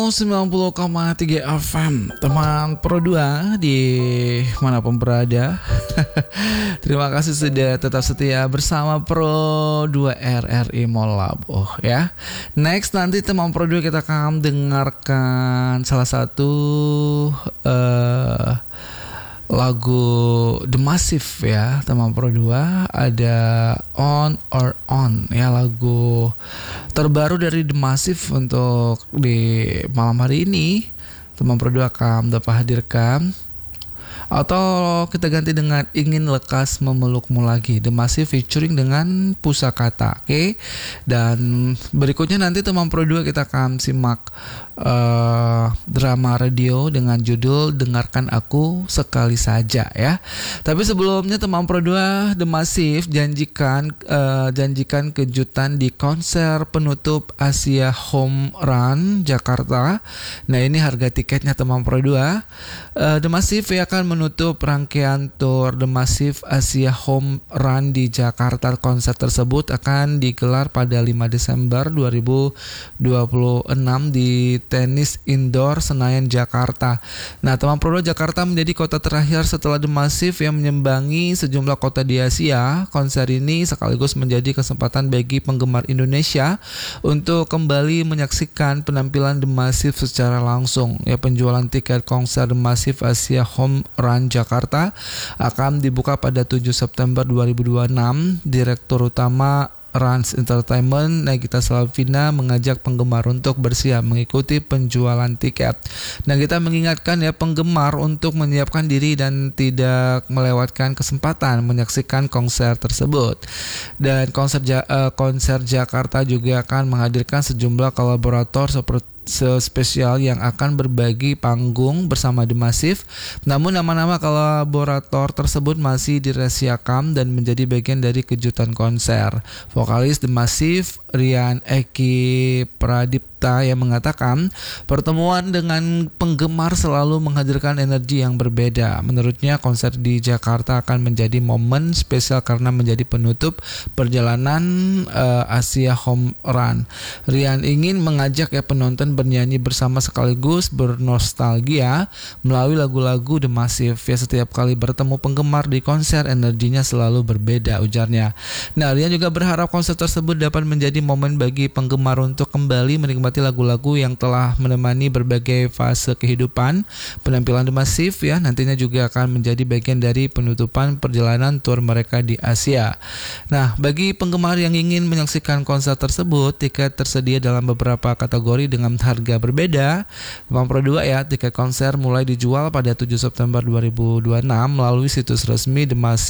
90,3 FM teman Pro 2 di manapun berada. Terima kasih sudah tetap setia bersama Pro 2 RRI Molabo ya. Next nanti teman Pro 2 kita akan dengarkan salah satu lagu The Massive ya teman Pro 2. Ada On or On ya, lagu terbaru dari The Massive untuk di malam hari ini. Teman Pro 2 akan dapat hadirkan, atau kita ganti dengan Ingin Lekas Memelukmu Lagi, The Massive featuring dengan Pusakata. Oke. Dan berikutnya nanti teman Pro 2 kita akan simak drama radio dengan judul Dengarkan Aku Sekali Saja ya. Tapi sebelumnya teman Pro 2, The Massive janjikan kejutan di konser penutup Asia Home Run Jakarta. Nah, ini harga tiketnya teman Pro 2. The Massive akan menutup rangkaian tour The Massive Asia Home Run di Jakarta. Konser tersebut akan digelar pada 5 Desember 2026 di Tenis Indoor Senayan, Jakarta. Nah, teman Pro 2, Jakarta menjadi kota terakhir setelah The Massive yang menyambangi sejumlah kota di Asia. Konser ini sekaligus menjadi kesempatan bagi penggemar Indonesia untuk kembali menyaksikan penampilan The Massive secara langsung. Ya, penjualan tiket konser The Massive Asia Home Run Jakarta akan dibuka pada 7 September 2026. Direktur Utama Rans Entertainment Nagita Slavina mengajak penggemar untuk bersiap mengikuti penjualan tiket. Nah, kita mengingatkan ya penggemar untuk menyiapkan diri dan tidak melewatkan kesempatan menyaksikan konser tersebut. Dan konser Jakarta juga akan menghadirkan sejumlah kolaborator seperti spesial yang akan berbagi panggung bersama The Massive. Namun nama-nama kolaborator tersebut masih dirahasiakan dan menjadi bagian dari kejutan konser. Vokalis The Massive Rian Eki Pradipta yang mengatakan pertemuan dengan penggemar selalu menghadirkan energi yang berbeda. Menurutnya konser di Jakarta akan menjadi momen spesial karena menjadi penutup perjalanan Asia Home Run. Rian ingin mengajak penonton bernyanyi bersama sekaligus bernostalgia melalui lagu-lagu The Massive. Ya, setiap kali bertemu penggemar di konser energinya selalu berbeda, ujarnya. Nah, Rian juga berharap konser tersebut dapat menjadi momen bagi penggemar untuk kembali menikmati lagu-lagu yang telah menemani berbagai fase kehidupan. Penampilan The Massive ya nantinya juga akan menjadi bagian dari penutupan perjalanan tour mereka di Asia. Nah, bagi penggemar yang ingin menyaksikan konser tersebut, tiket tersedia dalam beberapa kategori dengan harga berbeda. Teman Pro 2 ya, tiket konser mulai dijual pada 7 September 2026 melalui situs resmi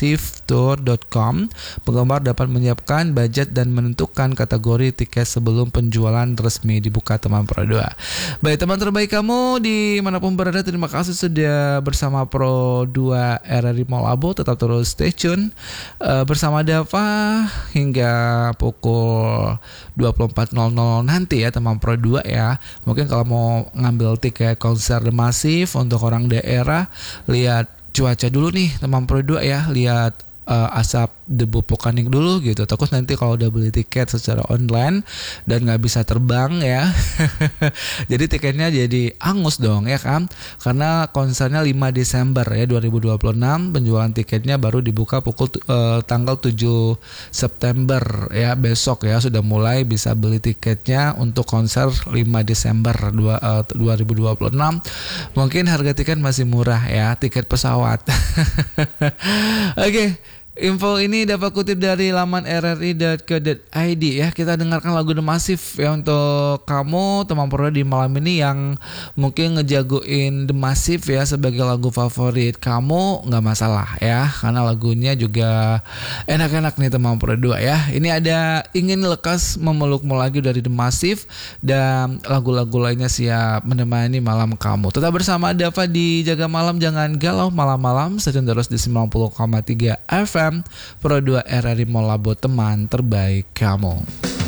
themassivetour.com. Penggemar dapat menyiapkan budget dan menentukan kategori tiket sebelum penjualan resmi dibuka teman Pro 2. Baik teman terbaik kamu dimanapun berada, terima kasih sudah bersama Pro 2 RRI Molabo. Tetap terus stay tune bersama Dava hingga pukul 24.00 nanti ya teman Pro 2 ya. Mungkin kalau mau ngambil tiket konser The Massive untuk orang daerah, lihat cuaca dulu nih teman Pro 2 ya. Lihat asap debu vulkanik dulu gitu. Takut nanti kalau udah beli tiket secara online dan nggak bisa terbang ya jadi tiketnya jadi angus dong ya kan, karena konsernya 5 Desember ya 2026. Penjualan tiketnya baru dibuka tanggal 7 September ya, besok ya sudah mulai bisa beli tiketnya untuk konser 5 Desember 2026. Mungkin harga tiket masih murah ya, tiket pesawat Oke. Info ini dapat kutip dari laman rri.co.id ya. Kita dengarkan lagu The Massive ya untuk kamu teman Pro di malam ini yang mungkin ngejagoin The Massive ya sebagai lagu favorit kamu, nggak masalah ya, karena lagunya juga enak-enak nih teman Pro 2 ya. Ini ada Ingin Lekas Memelukmu Lagi dari The Massive dan lagu-lagu lainnya siap menemani malam kamu. Tetap bersama Dava di Jaga Malam, jangan galau malam-malam. Stay terus di 90,3 FM Pro 2 RRI Molabo, teman terbaik kamu.